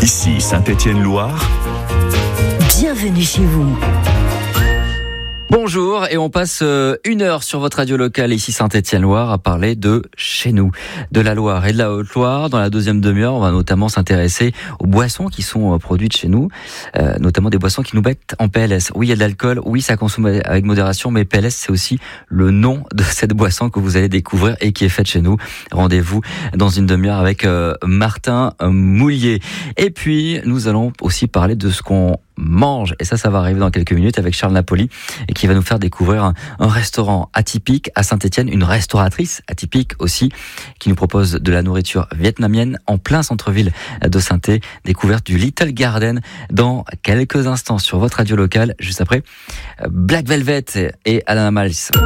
Ici Saint-Étienne-Loire. Bienvenue chez vous. Bonjour, et on passe une heure sur votre radio locale ici Saint-Étienne-Loire à parler de chez nous, de la Loire et de la Haute-Loire. Dans la deuxième demi-heure, on va notamment s'intéresser aux boissons qui sont produites chez nous, notamment des boissons qui nous mettent en PLS. Oui, il y a de l'alcool, oui, ça consomme avec modération, mais PLS, c'est aussi le nom de cette boisson que vous allez découvrir et qui est faite chez nous. Rendez-vous dans une demi-heure avec Martin Moulier. Et puis, nous allons aussi parler de ce qu'on mange, et ça va arriver dans quelques minutes avec Charles Napoli, et qui va nous faire découvrir un restaurant atypique à Saint-Étienne, une restauratrice atypique aussi, qui nous propose de la nourriture vietnamienne en plein centre-ville de Saint-Étienne. Découverte du Little Garden dans quelques instants sur votre radio locale, juste après Black Velvet et Alain Miles.